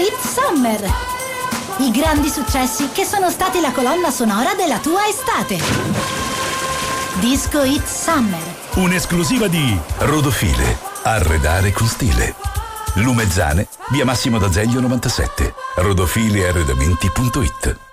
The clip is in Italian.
Hit Summer. I grandi successi che sono stati la colonna sonora della tua estate. Disco Hit Summer. Un'esclusiva di Rodofile. Arredare con stile. Lumezzane, via Massimo d'Azeglio 97. Rodofile arredamenti.it.